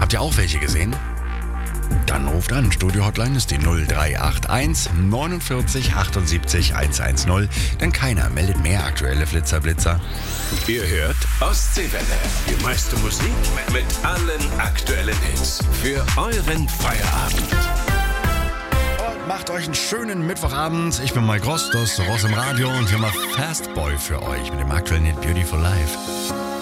Habt ihr auch welche gesehen? Dann ruft an. Studio Hotline ist die 0381 49 78 110. Denn keiner meldet mehr aktuelle Flitzer-Blitzer. Ihr hört Ostseewelle. Die meiste Musik mit allen aktuellen Hits. Für euren Feierabend. Macht euch einen schönen Mittwochabend. Ich bin Mike Ross, das Ross im Radio und hier mal Fastboy für euch mit dem aktuellen Hit Beautiful Life.